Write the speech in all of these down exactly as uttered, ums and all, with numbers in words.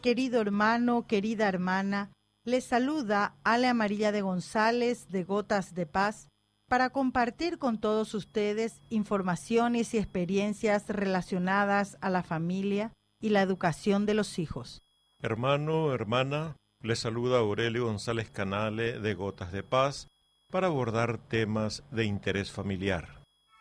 Querido hermano, querida hermana, les saluda Ale Amarilla de González de Gotas de Paz para compartir con todos ustedes informaciones y experiencias relacionadas a la familia y la educación de los hijos. Hermano, hermana, les saluda Aurelio González Canale de Gotas de Paz para abordar temas de interés familiar.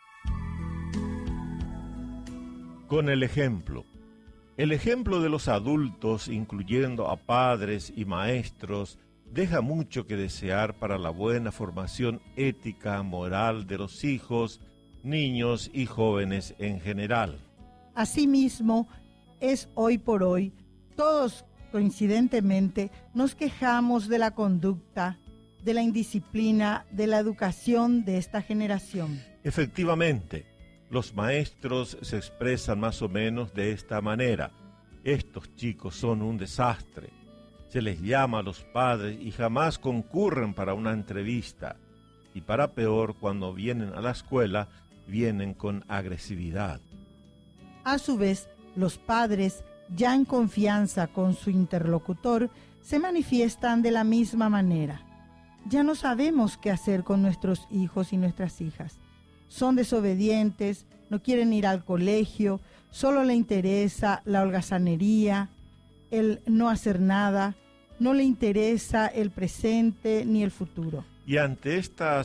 Con el ejemplo. El ejemplo de los adultos, incluyendo a padres y maestros, deja mucho que desear para la buena formación ética, moral de los hijos, niños y jóvenes en general. Asimismo, es hoy por hoy, todos coincidentemente nos quejamos de la conducta, de la indisciplina, de la educación de esta generación. Efectivamente, los maestros se expresan más o menos de esta manera. Estos chicos son un desastre. Se les llama a los padres y jamás concurren para una entrevista. Y para peor, cuando vienen a la escuela, vienen con agresividad. A su vez, los padres, ya en confianza con su interlocutor, se manifiestan de la misma manera. Ya no sabemos qué hacer con nuestros hijos y nuestras hijas. Son desobedientes, no quieren ir al colegio, solo le interesa la holgazanería, el no hacer nada, no le interesa el presente ni el futuro. Y ante esta